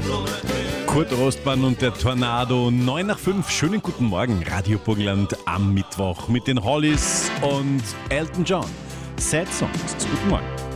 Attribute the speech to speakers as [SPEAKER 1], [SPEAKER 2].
[SPEAKER 1] Kurt Rostmann und der Tornado, 9 nach 5. Schönen guten Morgen, Radio Burgenland am Mittwoch mit den Hollies und Elton John. Sad Songs. Guten Morgen.